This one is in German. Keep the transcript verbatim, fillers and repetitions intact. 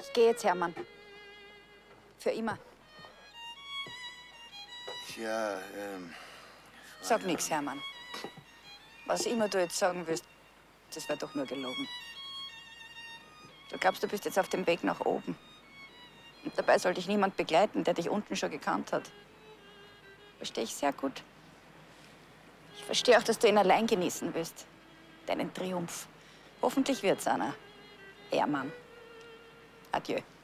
Ich gehe jetzt, Hermann. Für immer. Tja, ähm... Sag nichts, Hermann. Was immer du jetzt sagen willst, das wäre doch nur gelogen. Du glaubst, du bist jetzt auf dem Weg nach oben. Und dabei soll dich niemand begleiten, der dich unten schon gekannt hat. Verstehe ich sehr gut. Ich verstehe auch, dass du ihn allein genießen willst. Deinen Triumph. Hoffentlich wird's einer. Hermann. Adieu.